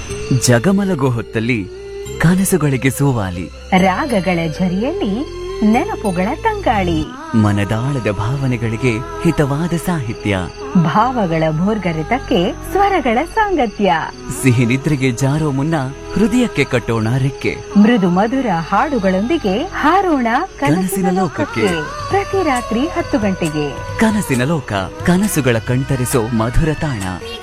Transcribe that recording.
ಜಗಮಲಗೋ ಹೊತ್ತಲ್ಲಿ ಕನಸುಗಳಿಗೆ ಸೋವಾಲಿ, ರಾಗಗಳ ಝರಿಯಲ್ಲಿ ನೆನಪುಗಳ ತಂಗಾಳಿ, ಮನದಾಳದ ಭಾವನೆಗಳಿಗೆ ಹಿತವಾದ ಸಾಹಿತ್ಯ, ಭಾವಗಳ ಭೋರ್ಗರೆತಕ್ಕೆ ಸ್ವರಗಳ ಸಾಂಗತ್ಯ. ಸಿಹಿ ನಿದ್ರೆಗೆ ಜಾರೋ ಮುನ್ನ ಹೃದಯಕ್ಕೆ ಕಟ್ಟೋಣ ರೆಕ್ಕೆ, ಮೃದು ಮಧುರ ಹಾಡುಗಳೊಂದಿಗೆ ಹಾರೋಣ ಕನಸಿನ ಲೋಕಕ್ಕೆ. ಪ್ರತಿ ರಾತ್ರಿ 10 ಗಂಟೆಗೆ ಕನಸಿನ ಲೋಕ, ಕನಸುಗಳ ಕಣ್ತರಿಸೋ ಮಧುರ ತಾಣ.